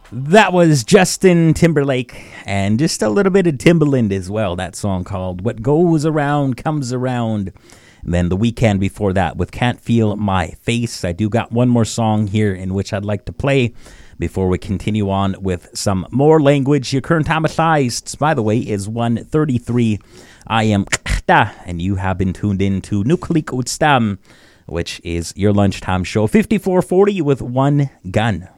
That was Justin Timberlake and just a little bit of Timbaland as well. That song called What Goes Around Comes Around. And then The Weeknd before that with Can't Feel My Face. I do got one more song here in which I'd like to play before we continue on with some more language. Your current time of size, by the way, is 1:33. I am and you have been tuned in to Nuklik Utstam, which is your lunchtime show. 5440 with one gun.